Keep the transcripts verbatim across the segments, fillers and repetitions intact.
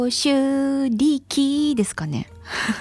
修理機ですかね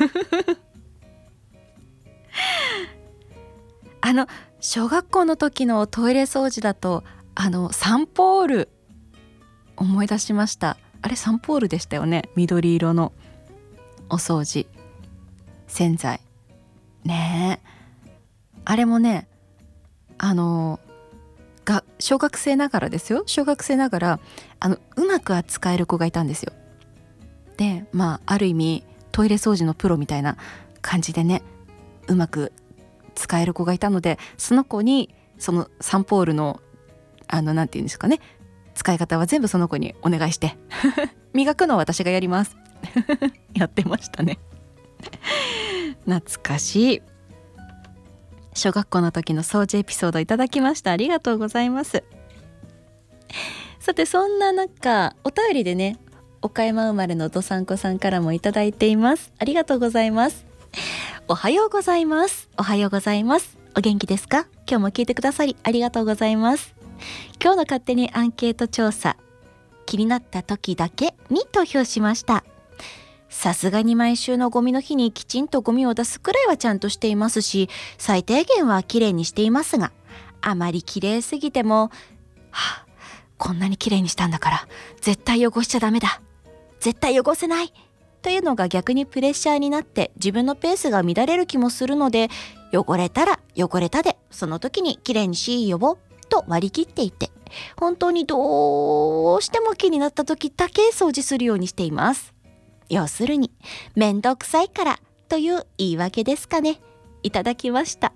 あの小学校の時のトイレ掃除だとあのサンポール思い出しました。あれサンポールでしたよね。緑色のお掃除洗剤ねえ、あれもねあのが小学生ながらですよ小学生ながらあのうまく扱える子がいたんですよ。でまあある意味トイレ掃除のプロみたいな感じでねうまく使える子がいたので、その子にそのサンポールのあのなんていうんですかね、使い方は全部その子にお願いして磨くのは私がやりますやってましたね懐かしい。小学校の時の掃除エピソードいただきました。ありがとうございます。さてそんな中お便りでね岡山生まれのどさんこさんからもいただいています。ありがとうございます。おはようございます。おはようございます。お元気ですか？今日も聞いてくださりありがとうございます。今日の勝手にアンケート調査、気になった時だけに投票しました。さすがに毎週のゴミの日にきちんとゴミを出すくらいはちゃんとしていますし、最低限はきれいにしていますが、あまりきれいすぎても、はあ、こんなにきれいにしたんだから絶対汚しちゃダメだ、絶対汚せないというのが逆にプレッシャーになって自分のペースが乱れる気もするので、汚れたら汚れたでその時にきれいにしようと割り切っていて、本当にどうしても気になった時だけ掃除するようにしています。要するにめんどくさいからという言い訳ですかね。いただきました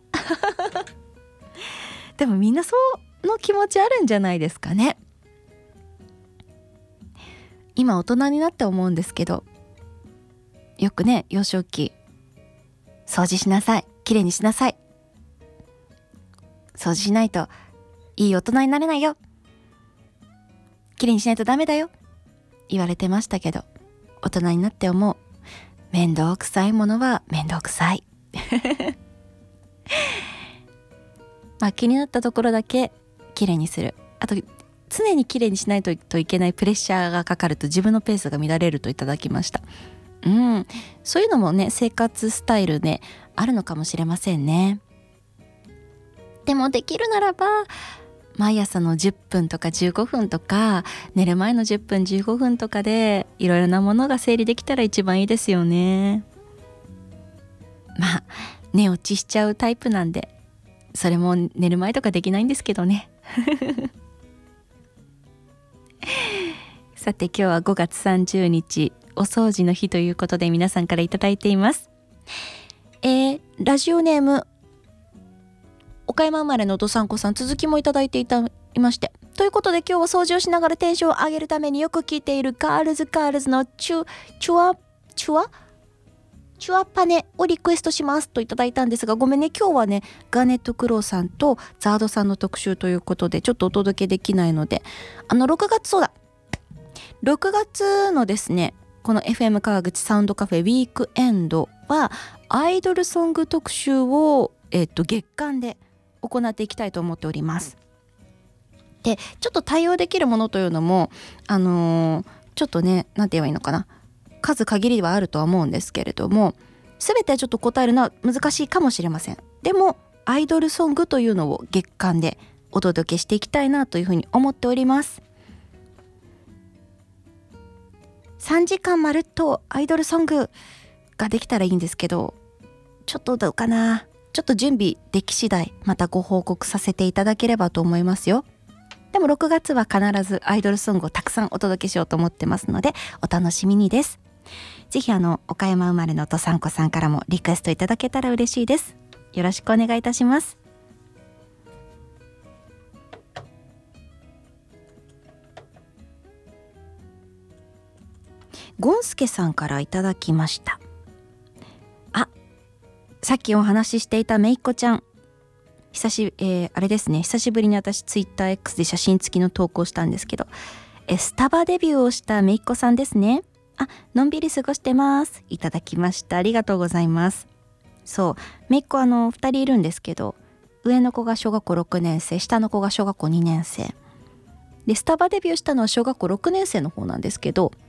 でもみんなその気持ちあるんじゃないですかね。今大人になって思うんですけど、よくね幼少期掃除しなさい、きれいにしなさい、掃除しないといい大人になれないよ、きれいにしないとダメだよ言われてましたけど、大人になって思う、面倒くさいものは面倒くさいまあ気になったところだけきれいにする。あと常にきれいにしないといけないプレッシャーがかかると自分のペースが乱れるといただきました。うん、そういうのもね生活スタイルであるのかもしれませんね。でもできるならば毎朝のじゅっぷんとかじゅうごふんとか寝る前のじゅっぷんじゅうごふんとかでいろいろなものが整理できたら一番いいですよね。まあ寝落ちしちゃうタイプなんでそれも寝る前とかできないんですけどねさて今日はごがつさんじゅうにちお掃除の日ということで皆さんからいただいています。えー、ラジオネーム岡山生まれのどさんこさん、続きもいただいていたいまして、ということで今日は掃除をしながらテンションを上げるためによく聞いているガールズガールズのチュチュアチュアチュアパネをリクエストしますといただいたんですが、ごめんね今日はねガーネットクローさんとザードさんの特集ということでちょっとお届けできないので、あのろくがつそうだろくがつのですねこの エフエム 川口サウンドカフェウィークエンドはアイドルソング特集を、えっと、月間で行っていきたいと思っております。でちょっと対応できるものというのもあのー、ちょっとねなんて言えばいいのかな、数限りはあるとは思うんですけれども、全てちょっと答えるのは難しいかもしれません。でもアイドルソングというのを月間でお届けしていきたいなというふうに思っております。さんじかんまるっとアイドルソングができたらいいんですけど、ちょっとどうかな、ちょっと準備でき次第またご報告させていただければと思いますよ。でもろくがつは必ずアイドルソングをたくさんお届けしようと思ってますのでお楽しみにです。ぜひあの岡山生まれのどさんこさんからもリクエストいただけたら嬉しいです。よろしくお願いいたします。ゴンスケさんからいただきました。あ、さっきお話ししていためいっ子ちゃん、久し、えー、あれですね久しぶりに私ツイッター X で写真付きの投稿したんですけど、えスタバデビューをしためいっ子さんですね。あ、のんびり過ごしてます、いただきました。ありがとうございます。そうめいっ子あのふたりいるんですけど、上の子が小学校ろくねん生、下の子が小学校にねん生で、スタバデビューしたのは小学校ろくねん生の方なんですけど、